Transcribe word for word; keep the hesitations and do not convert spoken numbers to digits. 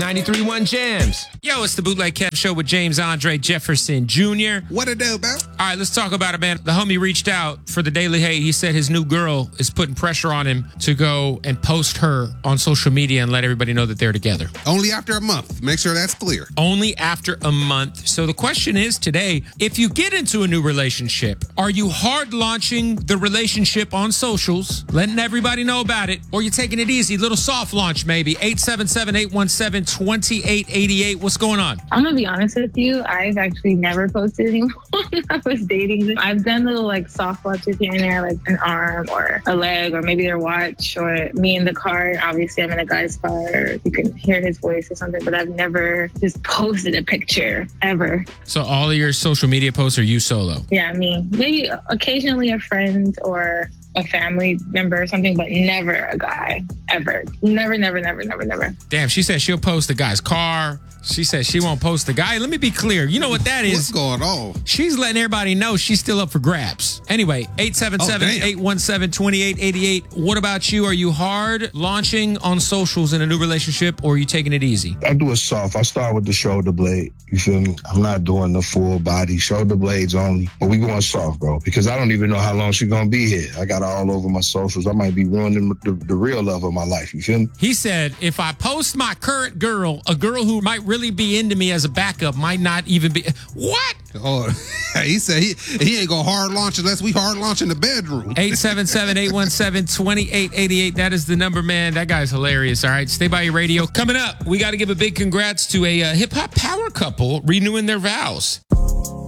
ninety-three point one Jams. Yo, it's the Bootleg Kev Show with James Andre Jefferson Junior What it do, bro? All right, let's talk about it, man. The homie reached out for the Daily Hate. He said his new girl is putting pressure on him to go and post her on social media and let everybody know that they're together. Only after a month. Make sure that's clear. Only after a month. So the question is today, if you get into a new relationship, are you hard launching the relationship on socials, letting everybody know about it, or you taking it easy, little soft launch maybe? eight seven seven, eight one seven, two eight eight eight. What's going on? I'm gonna be honest with you. I've actually never posted anyone I was dating. I've done little like soft launches here and there, like an arm or a leg or maybe their watch or me in the car. Obviously, I'm in a guy's car. Or you can hear his voice or something, but I've never just posted a picture ever. So all of your social media posts are you solo? Yeah, I mean, maybe occasionally a friend or a family member or something, but never a guy, ever. Never, never, never, never, never. Damn, she said she'll post the guy's car. She said she won't post the guy. Let me be clear. You know what that is? What's going on? She's letting everybody know she's still up for grabs. Anyway, eight seven seven, eight one seven, two eight eight eight. What about you? Are you hard launching on socials in a new relationship, or are you taking it easy? I do it soft. I start with the shoulder blade. You feel me? I'm not doing the full body. Shoulder blades only. But we going soft, bro, because I don't even know how long she's going to be here. I got her all over my socials. I might be ruining the, the real love of my life. You feel me? He said, if I post my current girl, a girl who might really be into me as a backup might not even be. What? Oh, he said he, he ain't going to hard launch unless we hard launch in the bedroom. eight seven seven, eight one seven, two eight eight eight. That is the number, man. That guy's hilarious. All right, stay by your radio. Coming up, we got to give a big congrats to a uh, hip-hop power couple renewing their vows.